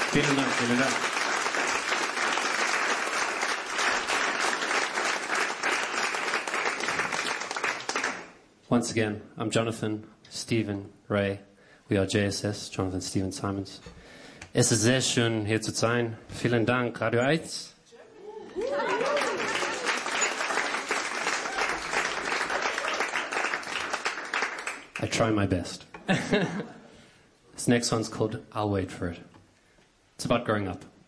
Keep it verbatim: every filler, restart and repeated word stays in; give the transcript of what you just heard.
Vielen Dank, vielen Dank. Once again, I'm Jonathan, Stephen, Ray. We are J S S, Jonathan Stephen Simons. Es ist sehr schön, hier zu sein. Vielen Dank, Radio eins. I try my best. This next one's called I'll Wait For It. It's about growing up.